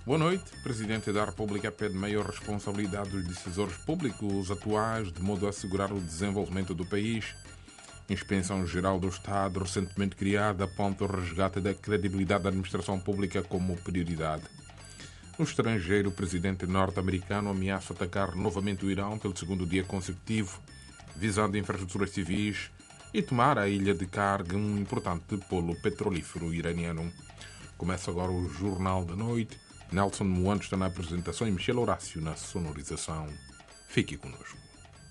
Boa noite. O Presidente da República pede maior responsabilidade dos decisores públicos atuais de modo a assegurar o desenvolvimento do país. Inspeção-Geral do Estado, recentemente criada, aponta o resgate da credibilidade da administração pública como prioridade. No estrangeiro, o presidente norte-americano ameaça atacar novamente o Irão pelo segundo dia consecutivo, visando infraestruturas civis e tomar a ilha de Karg, um importante polo petrolífero iraniano. Começa agora o Jornal da Noite. Nelson Moando está na apresentação e Michel Horácio na sonorização. Fique conosco.